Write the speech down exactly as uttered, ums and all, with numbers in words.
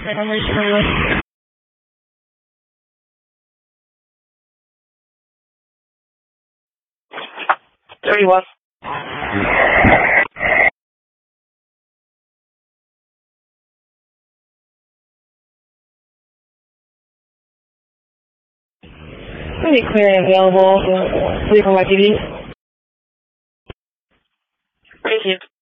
thirty-one. Pretty clear and available. Three from my T V. Thank you.